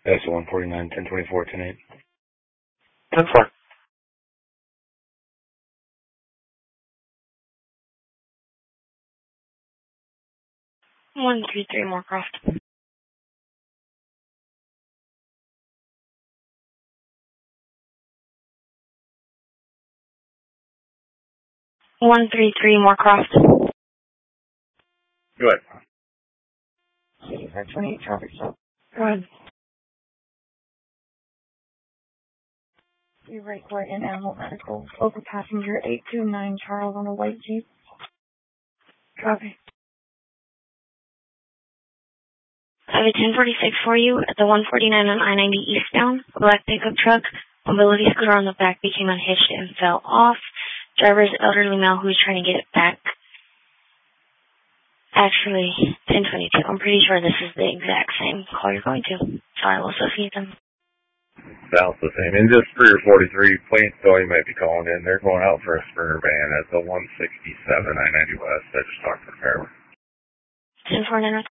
That's 149, 1024, 108. 10-4. 133 Moorcroft. 133 Moorcroft. Go ahead. 28 traffic stop. Go ahead. You're right for an animal medical. Local passenger 829 Charles on a white Jeep. Copy. I have a 1046 for you at the 149 on I-90 eastbound. Black pickup truck. Mobility scooter on the back became unhitched and fell off. Driver's elderly male who was trying to get it back. Actually, 1022. I'm pretty sure this is the exact same call you're going to. So I will associate them. Sounds the same. And just for your 43, Plainsville, you might be calling in. They're going out for a Springer van at the 167 I-90 West. I just talked to the driver. 1049.